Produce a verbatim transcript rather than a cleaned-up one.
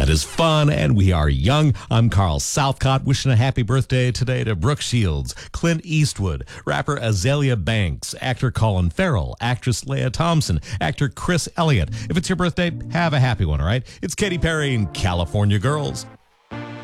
is fun, and we are young. I'm Carl Southcott, wishing a happy birthday today to Brooke Shields, Clint Eastwood, rapper Azalea Banks, actor Colin Farrell, actress Leah Thompson, actor Chris Elliott. If it's your birthday, have a happy one, all right? It's Katy Perry and California Girls.